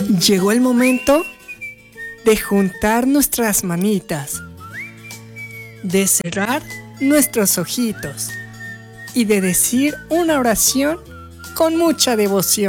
Llegó el momento de juntar nuestras manitas, de cerrar nuestros ojitos y de decir una oración con mucha devoción.